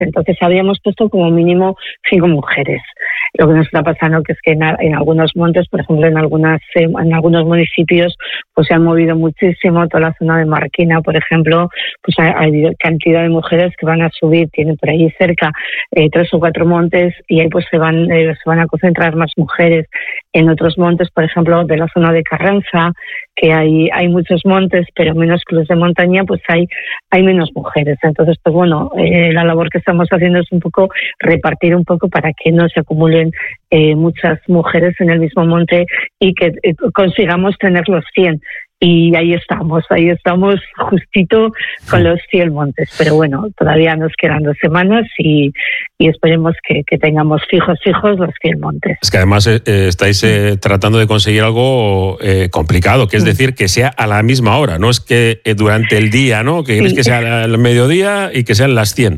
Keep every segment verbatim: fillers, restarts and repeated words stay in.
Entonces habíamos puesto como mínimo cinco mujeres. Lo que nos está pasando que es que en, en algunos montes, por ejemplo, en algunas en algunos municipios, pues se han movido muchísimo. Toda la zona de Marquina, por ejemplo, pues hay, hay cantidad de mujeres que van a subir, tienen por ahí cerca eh, tres o cuatro montes y ahí pues se van eh, se van a concentrar más mujeres. En otros montes, por ejemplo, de la zona de Carranza, que hay hay muchos montes, pero menos clubes de montaña, pues hay hay menos mujeres. Entonces, pues bueno, eh, la labor que estamos haciendo es un poco repartir un poco para que no se acumulen eh, muchas mujeres en el mismo monte y que eh, consigamos tener los cien. Y ahí estamos, ahí estamos justito con los cien montes. Pero bueno, todavía nos quedan dos semanas y, y esperemos que, que tengamos fijos, fijos los cien montes. Es que además eh, estáis eh, tratando de conseguir algo eh, complicado, que es decir, que sea a la misma hora, no es que eh, durante el día, ¿no? Que queréis que sea al mediodía y que sean las cien.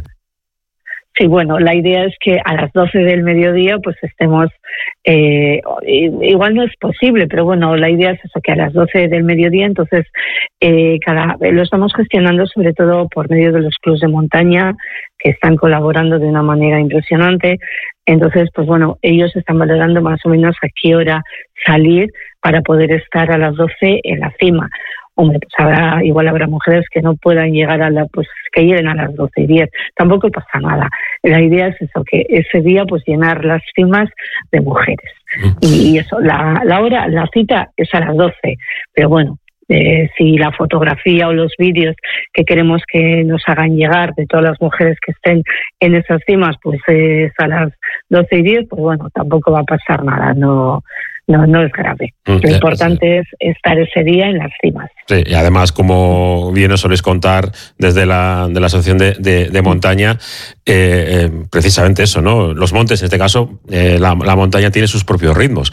Sí, bueno, la idea es que a las doce del mediodía pues estemos, eh, igual no es posible, pero bueno, la idea es eso, que a las doce del mediodía, entonces eh, cada lo estamos gestionando sobre todo por medio de los clubes de montaña que están colaborando de una manera impresionante. Entonces, pues bueno, ellos están valorando más o menos a qué hora salir para poder estar a las doce en la cima. Hombre, pues habrá, igual habrá mujeres que no puedan llegar a la, pues que lleguen a las doce y diez. Tampoco pasa nada. La idea es eso, que ese día pues llenar las cimas de mujeres. Y, y eso, la, la hora, la cita es a las doce. Pero bueno, eh, si la fotografía o los vídeos que queremos que nos hagan llegar de todas las mujeres que estén en esas cimas, pues es a las doce y diez, pues bueno, tampoco va a pasar nada, no... No, no es grave. Lo sí, importante sí. es estar ese día en las cimas. Sí, y además, como bien os soléis contar desde la, de la Asociación de, de, de Montaña, eh, eh, precisamente eso, ¿no? Los montes, en este caso, eh, la, la montaña tiene sus propios ritmos.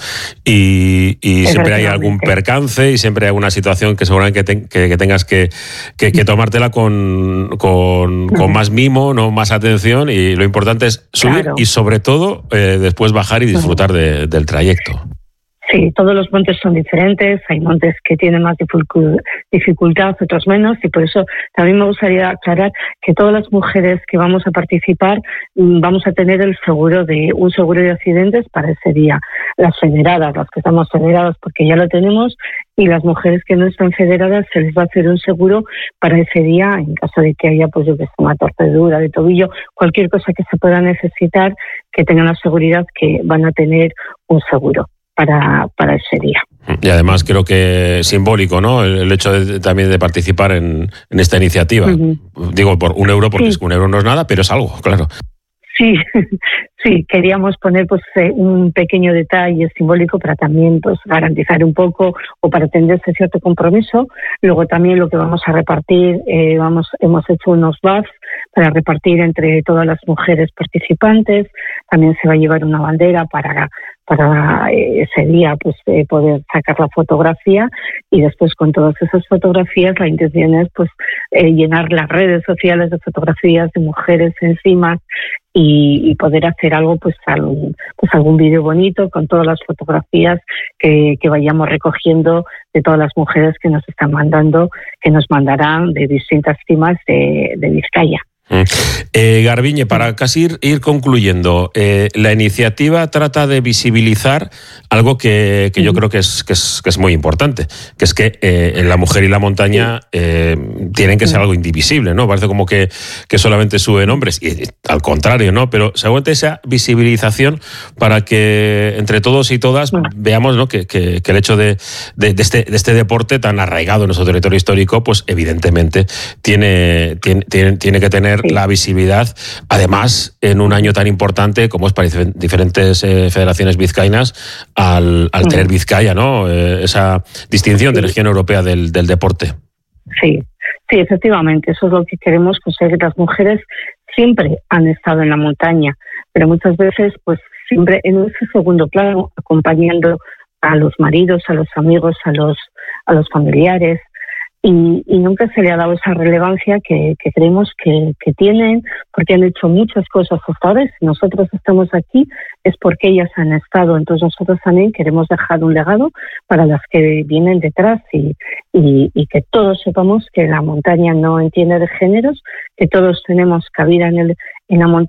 Y, y siempre hay algún percance y siempre hay alguna situación que seguramente que, te, que, que tengas que, que, que tomártela con, con, con más mimo, no más atención. Y lo importante es subir claro. y, sobre todo, eh, después bajar y disfrutar de, del trayecto. Sí, todos los montes son diferentes, hay montes que tienen más dificultad, otros menos, y por eso también me gustaría aclarar que todas las mujeres que vamos a participar vamos a tener el seguro de un seguro de accidentes para ese día. Las federadas, las que estamos federadas porque ya lo tenemos, y las mujeres que no están federadas se les va a hacer un seguro para ese día en caso de que haya pues yo que sé, una torcedura de tobillo, cualquier cosa que se pueda necesitar, que tengan la seguridad que van a tener un seguro para, para ese día. Y además creo que simbólico, ¿no? El, el hecho de, también de participar en, en esta iniciativa. Uh-huh. Digo, por un euro, porque sí. es que un euro no es nada, pero es algo, claro. Sí, sí, queríamos poner pues un pequeño detalle simbólico para también pues garantizar un poco o para tener ese cierto compromiso. Luego también lo que vamos a repartir, eh, vamos hemos hecho unos buffs para repartir entre todas las mujeres participantes. También se va a llevar una bandera para para ese día pues eh, poder sacar la fotografía, y después con todas esas fotografías la intención es pues eh, llenar las redes sociales de fotografías de mujeres encima y, y poder hacer algo pues algún, pues algún vídeo bonito con todas las fotografías que, que vayamos recogiendo de todas las mujeres que nos están mandando, que nos mandarán de distintas cimas de, de Vizcaya. Eh, Garbiñe, para casi ir, ir concluyendo, eh, la iniciativa trata de visibilizar algo que, que yo creo que es, que, es, que es muy importante, que es que eh, la mujer y la montaña eh, tienen que ser algo indivisible, ¿no? Parece como que, que solamente suben hombres, y al contrario, ¿no? Pero seguramente esa visibilización para que entre todos y todas veamos, ¿no? que, que, que el hecho de, de, de, este, de este deporte tan arraigado en nuestro territorio histórico, pues evidentemente tiene, tiene, tiene, tiene que tener la visibilidad, además en un año tan importante como es para diferentes eh, federaciones vizcaínas, al, al tener Vizcaya, ¿no? Eh, esa distinción de región europea del, del deporte. Sí, sí, efectivamente, eso es lo que queremos conseguir. Las mujeres siempre han estado en la montaña, pero muchas veces pues siempre en ese segundo plano, acompañando a los maridos, a los amigos, a los, a los familiares. Y, y nunca se le ha dado esa relevancia que, que creemos que, que tienen, porque han hecho muchas cosas hasta ahora. Si nosotros estamos aquí es porque ellas han estado. Entonces nosotros también queremos dejar un legado para las que vienen detrás y, y, y que todos sepamos que la montaña no entiende de géneros, que todos tenemos cabida en el, en la montaña